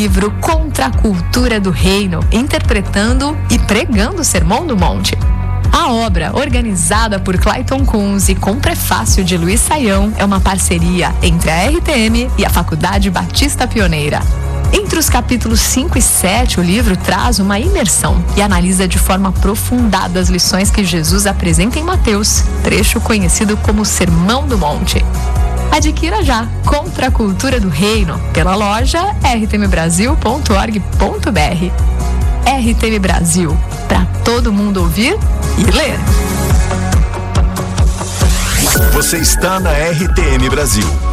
livro Contra a Cultura do Reino, interpretando e pregando o Sermão do Monte. A obra, organizada por Clayton Kunze com prefácio de Luiz Saião, é uma parceria entre a RTM e a Faculdade Batista Pioneira. Entre os capítulos 5 e 7, o livro traz uma imersão e analisa de forma aprofundada as lições que Jesus apresenta em Mateus, trecho conhecido como Sermão do Monte. Adquira já Contra a Cultura do Reino pela loja rtmbrasil.org.br. RTM Brasil, para todo mundo ouvir e ler. Você está na RTM Brasil.